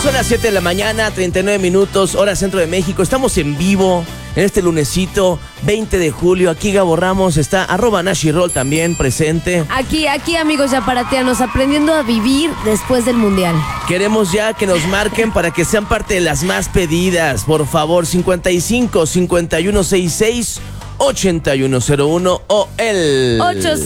Son las 7 de la mañana, 39 minutos, hora centro de México. Estamos en vivo en este lunesito, 20 de julio. Aquí Gabo Ramos está, @Nashirol también presente. Aquí, amigos yaparatianos, aprendiendo a vivir después del Mundial. Queremos ya que nos marquen para que sean parte de las más pedidas. Por favor, 55 5166 8101 o el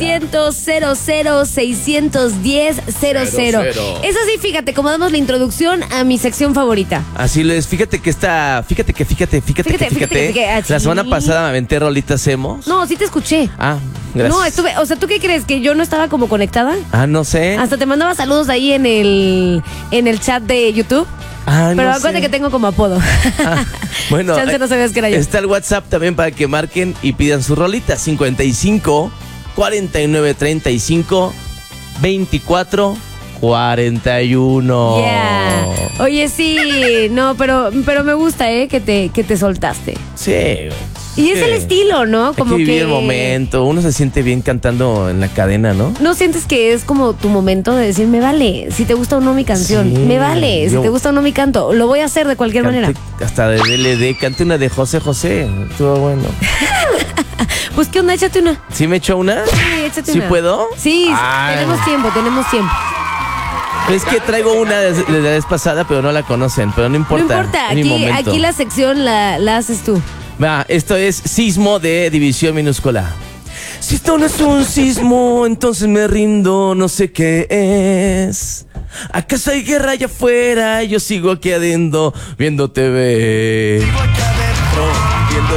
800-00-610-00. Eso sí, fíjate, como damos la introducción a mi sección favorita. Así lo es, fíjate que está, fíjate. Así. La semana pasada me aventé rolitas emos. No, sí te escuché. Ah, gracias. No, o sea, ¿tú qué crees? ¿Que yo no estaba como conectada? Ah, no sé. Hasta te mandaba saludos ahí en el chat de YouTube. Ah, pero no acuérdate sé. que tengo como apodo. Bueno, Chance no sabías que era yo. Está el WhatsApp también para que marquen y pidan su rolita. 55 49 35 24 41. Yeah. Oye, sí, no, pero me gusta, que te soltaste. Sí. Y es el estilo, ¿no? Como hay que vivir el momento. Uno se siente bien cantando en la cadena, ¿no? ¿No sientes que es como tu momento de decir, me vale, si te gusta o no mi canción? Sí, me vale, si te gusta o no mi canto. Lo voy a hacer de cualquier manera. Hasta de DLD. Canté una de José José. Estuvo bueno. Pues, ¿qué onda? Échate una. ¿Sí me echó una? Sí, échate ¿Sí una. puedo? Sí, Ay. tenemos tiempo. Es que traigo una de la vez pasada, pero no la conocen. Pero no importa. No importa, es mi momento. aquí la sección la haces tú. Va, esto es Sismo de División Minúscula. Si esto no es un sismo, entonces me rindo, no sé qué es. ¿Acaso hay guerra allá afuera? Yo sigo aquí adentro, viendo TV. Sigo aquí adentro, viendo